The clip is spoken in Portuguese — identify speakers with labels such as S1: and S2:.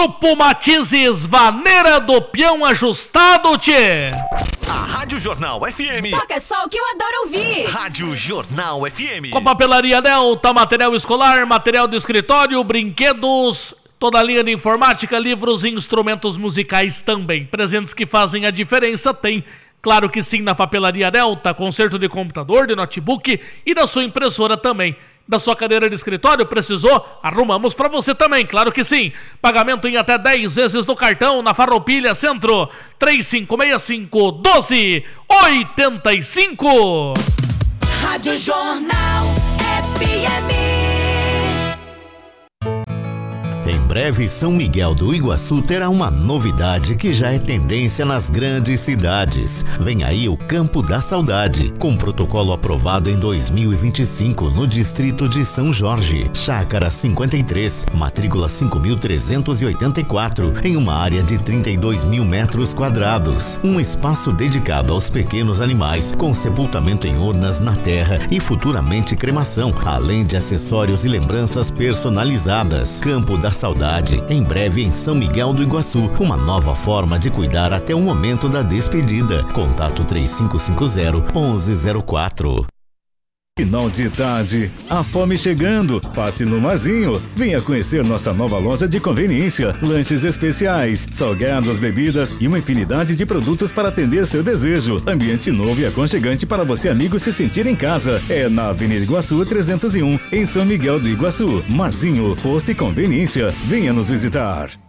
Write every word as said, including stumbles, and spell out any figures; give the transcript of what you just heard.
S1: Grupo Matizes, vaneira do peão ajustado, tchê.
S2: A Rádio Jornal F M.
S3: Toca só o que eu adoro ouvir.
S2: Rádio Jornal F M.
S1: Com a Papelaria Delta, material escolar, material de escritório, brinquedos, toda a linha de informática, livros e instrumentos musicais também. Presentes que fazem a diferença tem. Claro que sim, na Papelaria Delta, conserto de computador, de notebook e da sua impressora também. Da sua cadeira de escritório, precisou? Arrumamos pra você também, claro que sim. Pagamento em até dez vezes no cartão, na Farroupilha Centro, três cinco seis cinco, um dois oito cinco.
S4: Rádio Jornal F M.
S5: Em breve, São Miguel do Iguaçu terá uma novidade que já é tendência nas grandes cidades. Vem aí o Campo da Saudade, com protocolo aprovado em dois mil e vinte e cinco no distrito de São Jorge. Chácara cinquenta e três, matrícula cinco mil trezentos e oitenta e quatro, em uma área de trinta e dois mil metros quadrados. Um espaço dedicado aos pequenos animais, com sepultamento em urnas na terra e futuramente cremação, além de acessórios e lembranças personalizadas. Campo da Saudade, em breve em São Miguel do Iguaçu, uma nova forma de cuidar até o momento da despedida. Contato três cinco cinco zero, um um zero quatro.
S6: Final de tarde, a fome chegando, passe no Marzinho, venha conhecer nossa nova loja de conveniência, lanches especiais, salgados, bebidas e uma infinidade de produtos para atender seu desejo. Ambiente novo e aconchegante para você, amigo, se sentir em casa. É na Avenida Iguaçu trezentos e um, em São Miguel do Iguaçu. Marzinho, posto e conveniência, venha nos visitar.